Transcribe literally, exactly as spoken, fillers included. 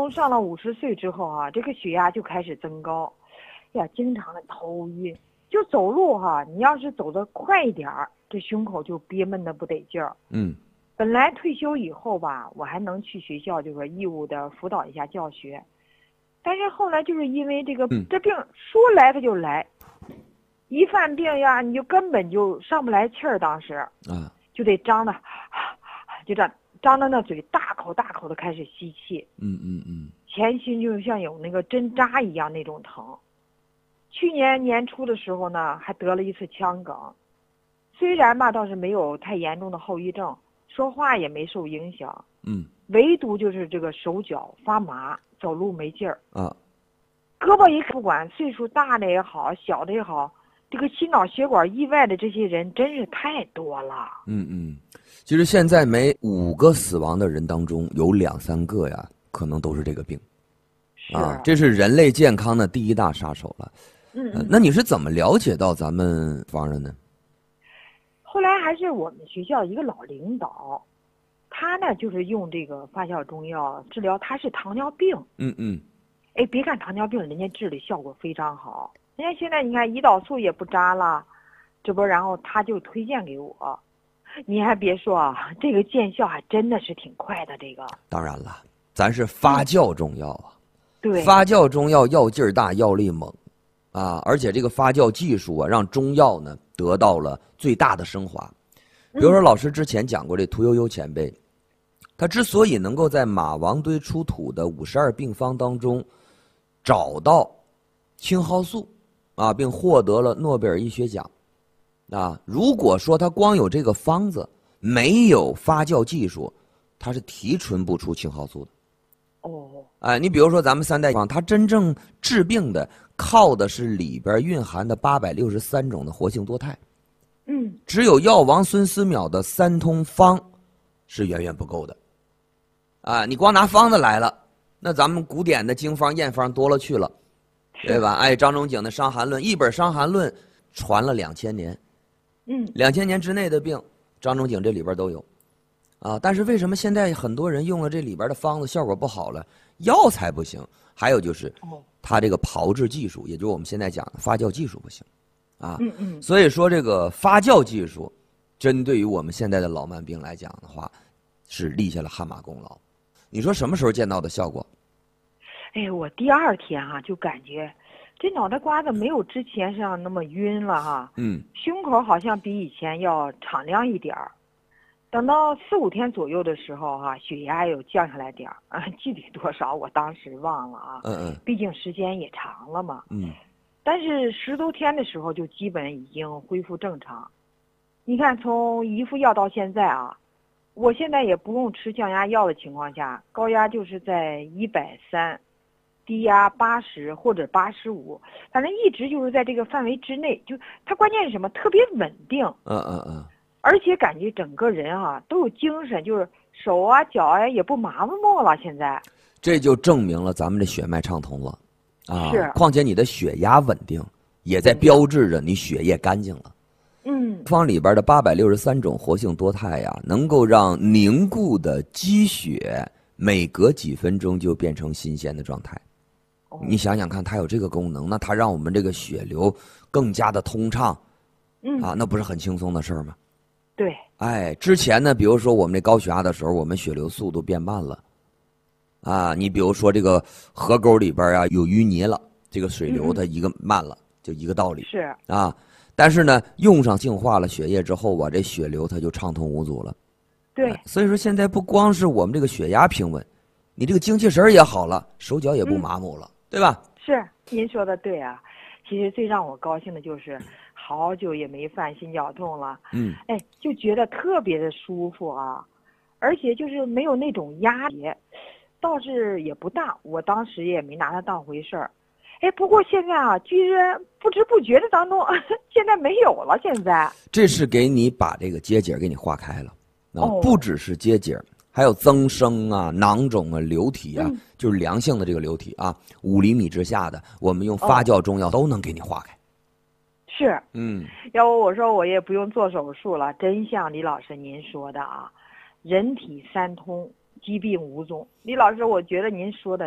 从上了五十岁之后啊，这个血压就开始增高，呀，经常的头晕，就走路哈、啊，你要是走得快一点儿，这胸口就憋闷的不得劲儿。 嗯， 本来退休以后吧，我还能去学校，就是义务的辅导一下教学，但是后来就是因为这个、 嗯、 这病说来它就来，一犯病呀，你就根本就上不来气儿，当时啊， 就得张的，就这样张着那嘴，大口大口的开始吸气。 嗯嗯嗯， 前心就像有那个针扎一样那种疼。去年年初的时候呢，还得了一次腔梗，虽然吧倒是没有太严重的后遗症，说话也没受影响， 嗯， 唯独就是这个手脚发麻，走路没劲儿啊， 胳膊也不管，岁数大的也好，小的也好，这个心脑血管意外的这些人真是太多了。 嗯嗯，其实现在每五个死亡的人当中有两三个呀，可能都是这个病。 是啊，这是人类健康的第一大杀手了。 嗯、 呃，那你是怎么了解到咱们方的呢？ 后来还是我们学校一个老领导，他呢就是用这个发酵中药治疗，他是糖尿病。 嗯嗯。 哎，别看糖尿病，人家治的效果非常好。人家现在你看胰岛素也不扎了，这不，然后他就推荐给我。你还别说啊，这个见效还真的是挺快的。这个当然了，咱是发酵中药啊。 嗯、对， 发酵中药药劲儿大，药力猛，啊，而且这个发酵技术啊，让中药呢得到了最大的升华。比如说，老师之前讲过，这屠呦呦前辈，他之所以能够在马王堆出土的五十二病方当中找到青蒿素，啊，并获得了诺贝尔医学奖，啊，如果说他光有这个方子，没有发酵技术，他是提纯不出青蒿素的。 哦， 哎，你比如说咱们三代方，它真正治病的靠的是里边蕴含的八百六十三种的活性多肽。 嗯， 只有药王孙思邈的三通方是远远不够的。啊，你光拿方子来了，那咱们古典的经方验方多了去了，对吧？哎，张仲景的《伤寒论》，一本《伤寒论》传了两千年， 嗯， 两千年之内的病，张仲景这里边都有。啊，但是为什么现在很多人用了这里边的方子效果不好了？药材不行，还有就是它这个炮制技术，也就是我们现在讲的发酵技术不行，啊， 嗯嗯， 所以说这个发酵技术，针对于我们现在的老慢病来讲的话，是立下了汗马功劳。你说什么时候见到的效果？ 哎，我第二天哈、啊、就感觉这脑袋瓜子没有之前上那么晕了哈， 嗯， 胸口好像比以前要敞亮一点儿。等到四五天左右的时候哈、啊，血压有降下来点儿啊，具体多少我当时忘了啊。 嗯嗯。 毕竟时间也长了嘛。 嗯。 但是十多天的时候就基本已经恢复正常。你看，从一副药到现在啊，我现在也不用吃降压药的情况下，高压就是在一百三，低压八十或者八十五，反正一直就是在这个范围之内。就它关键是什么？特别稳定。 嗯嗯嗯。 而且感觉整个人啊都有精神，就是手啊脚啊也不麻木了。现在这就证明了咱们这血脉畅通了，啊， 是。 况且你的血压稳定，也在标志着你血液干净了。 嗯， 方里边的八百六十三种活性多肽呀，能够让凝固的积血每隔几分钟就变成新鲜的状态。 哦、 你想想看，它有这个功能，那它让我们这个血流更加的通畅， 嗯啊，那不是很轻松的事儿吗？ 对， 哎，之前呢，比如说我们这高血压的时候，我们血流速度变慢了，啊，你比如说这个河沟里边啊有淤泥了，这个水流它一个慢了，就一个道理是啊。但是呢，用上净化了血液之后啊，这血流它就畅通无阻了。 对， 哎，所以说现在不光是我们这个血压平稳，你这个精气神也好了，手脚也不麻木了， 嗯、 对吧？ 是，您说的对啊。其实最让我高兴的就是好久也没犯心绞痛了， 嗯， 哎，就觉得特别的舒服啊，而且就是没有那种压力，倒是也不大，我当时也没拿它当回事儿。哎，不过现在啊，居然不知不觉的当中，现在没有了。现在这是给你把这个结节给你化开了，啊， 哦、 不只是结节，还有增生啊、囊肿啊、流体啊， 嗯、 就是良性的这个流体啊，五厘米之下的，我们用发酵中药都能给你化开。 是， 嗯， 要不我说我也不用做手术了，真像李老师您说的啊，人体三通，疾病无踪。李老师，我觉得您说的